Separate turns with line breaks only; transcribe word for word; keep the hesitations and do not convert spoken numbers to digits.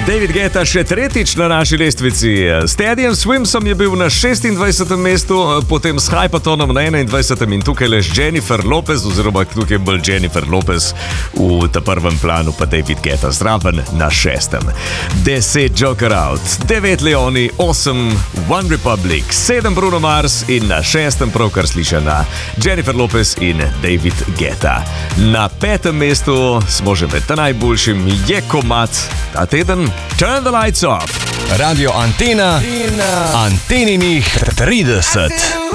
David Guetta še tretjič na naši lestvici. S Teddyjem Swimsom je bil na šestindvajsetem mestu, potem s Hypatonom na enaindvajsetem in tukaj le Jennifer Lopez, oziroma tukaj bolj Jennifer Lopez v ta prvem planu, pa David Guetta zraven na šestem. Deset Joker Out, devet Leoni, osem One Republic, sedem Bruno Mars in na šestem pravkar slišana Jennifer Lopez in David Guetta. Na petem mestu smo že med najboljšim, je komad ta teden Turn the Lights Off.
Radio Antena, Anteninih trideset.